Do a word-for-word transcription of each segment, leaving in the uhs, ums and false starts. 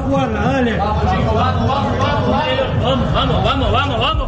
jugarla, dale. Vamos, chicos, vamos, vamos, vamos, vamos, vamos, vamos, vamos, vamos.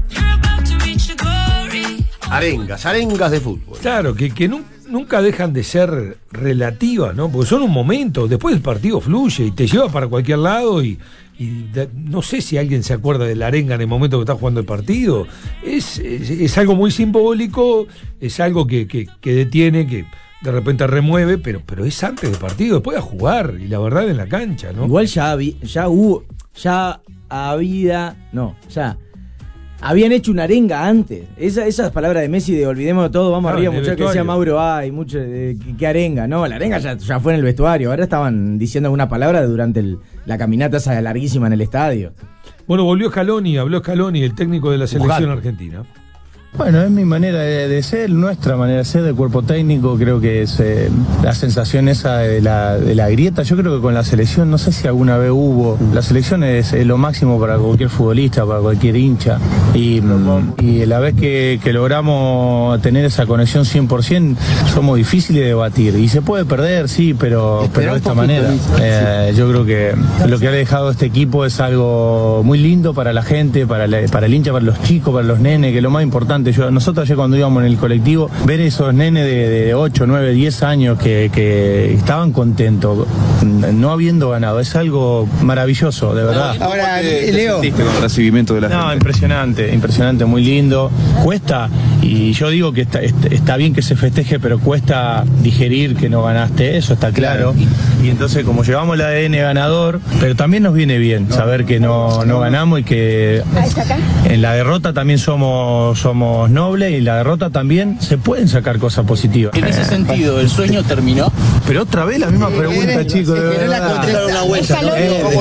Arengas, arengas de fútbol. Claro, que, que nu- nunca dejan de ser relativas, ¿no? Porque son un momento, después el partido fluye y te lleva para cualquier lado y, y de, no sé si alguien se acuerda de la arenga en el momento que está jugando el partido. Es, es, es algo muy simbólico, es algo que, que, que detiene, que de repente remueve, pero, pero es antes del partido, después a jugar y la verdad en la cancha, ¿no? Igual ya, habi- ya hubo, ya había, no, ya... Habían hecho una arenga antes. Esa, esas palabras de Messi de olvidemos de todo, vamos Ah, arriba, en el muchachos, que vestuario. decía Mauro, ay, mucho, eh, que, que arenga. No, la arenga ya, ya fue en el vestuario. Ahora estaban diciendo alguna palabra durante el, la caminata esa larguísima en el estadio. Bueno, volvió Scaloni, habló Scaloni, el técnico de la selección argentina. Bueno, es mi manera de, de ser, nuestra manera de ser, del cuerpo técnico. Creo que es eh, la sensación esa de la, de la grieta. Yo creo que con la selección, no sé si alguna vez hubo. La selección es, es lo máximo para cualquier futbolista, para cualquier hincha. Y, y la vez que, que logramos tener esa conexión cien por ciento, somos difíciles de debatir. Y se puede perder, sí, pero, pero de esta manera. Eh, yo creo que lo que ha dejado este equipo es algo muy lindo para la gente, para, la, para el hincha, para los chicos, para los nenes, que es lo más importante. Yo, nosotros ayer cuando íbamos en el colectivo, ver esos nenes de, de ocho, nueve, diez años que, que estaban contentos, no habiendo ganado, es algo maravilloso, de verdad. Ahora, Leo. Con el recibimiento de la no, gente. impresionante, impresionante, muy lindo. Cuesta, y yo digo que está, está bien que se festeje, pero cuesta digerir que no ganaste, eso está claro. Y entonces, como llevamos el A D N ganador, pero también nos viene bien saber que no, no ganamos y que en la derrota también somos, somos nobles, y la derrota también se pueden sacar cosas positivas. En ese sentido, ¿el sueño terminó? Pero otra vez la misma pregunta, chicos, de verdad. Una huella, ¿no?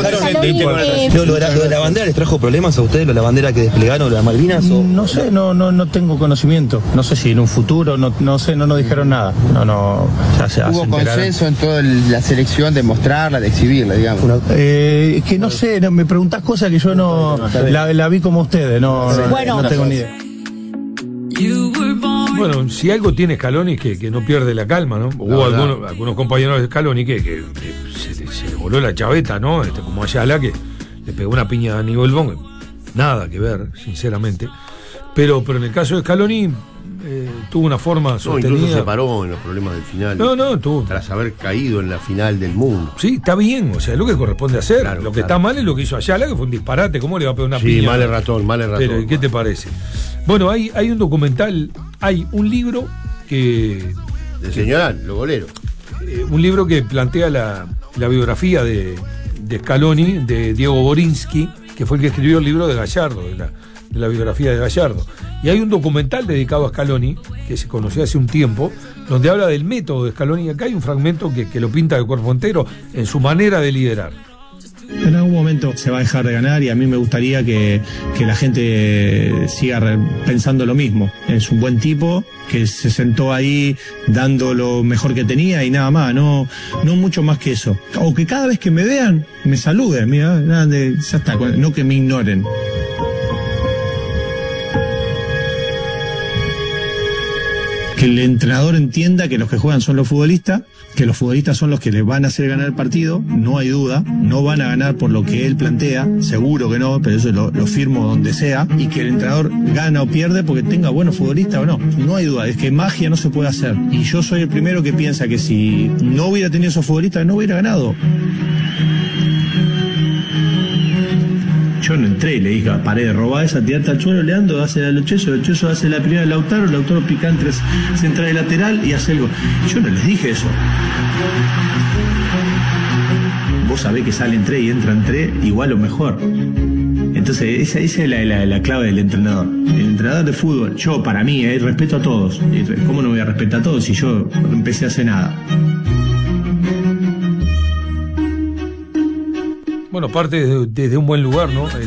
Lo, lo, de la, lo de la bandera les trajo problemas a ustedes, lo de la bandera que desplegaron, lo de Malvinas, o... No sé, no, no, no tengo conocimiento. No sé si en un futuro, no, no sé, no nos dijeron nada. No, no, ya se Hubo consenso en toda la selección de mostrarla, de exhibirla, digamos. Eh, es que no sé, no, me preguntás cosas que yo no la, la vi como ustedes, no, Bueno. no tengo ni idea. Bueno, si algo tiene Scaloni es que, que no pierde la calma, ¿no? Hubo algunos, algunos compañeros de Scaloni que, que, que se, se le voló la chaveta, ¿no? Este, como Ayala, que le pegó una piña a Aníbal Bon, nada que ver, sinceramente. Pero, pero en el caso de Scaloni, eh, tuvo una forma sostenida. No, incluso se paró en los problemas del final. No, no, tuvo. Tras haber caído en la final del mundo. Sí, está bien, o sea, es lo que corresponde hacer. Claro, lo que claro. está mal es lo que hizo Ayala, que fue un disparate. ¿Cómo le va a pegar una Sí, piña? mal el ratón, mal el ratón. Pero, ¿qué te parece? Bueno, hay, hay un documental, hay un libro que... De señorar, los goleros. Eh, un libro que plantea la, la biografía de, de Scaloni, de Diego Borinsky, que fue el que escribió el libro de Gallardo, de la, de la biografía de Gallardo. Y hay un documental dedicado a Scaloni, que se conoció hace un tiempo, donde habla del método de Scaloni. Y acá hay un fragmento que, que lo pinta de cuerpo entero en su manera de liderar. En algún momento se va a dejar de ganar y a mí me gustaría que, que la gente siga re- pensando lo mismo. Es un buen tipo que se sentó ahí dando lo mejor que tenía y nada más, no, no mucho más que eso. O que cada vez que me vean me saluden, mira, nada de, ya está, no que me ignoren. Que el entrenador entienda que los que juegan son los futbolistas, que los futbolistas son los que les van a hacer ganar el partido, no hay duda, no van a ganar por lo que él plantea, seguro que no, pero eso lo, lo firmo donde sea, y que el entrenador gana o pierde porque tenga buenos futbolistas o no, no hay duda, es que magia no se puede hacer, y yo soy el primero que piensa que si no hubiera tenido esos futbolistas no hubiera ganado. Yo no entré y le dije a Paredes, robá esa, tirate al suelo, Leandro, hace a los Chesos, el Cheso hace la primera de Lautaro, Lautaro pica entre central y lateral y hace el gol. Yo no les dije eso. Vos sabés que salen tres y entran tres, igual o mejor. Entonces esa, esa es la, la, la clave del entrenador. El entrenador de fútbol, yo para mí, eh, respeto a todos. ¿Cómo no voy a respetar a todos si yo no empecé hace nada? Bueno, parte desde, desde un buen lugar, ¿no?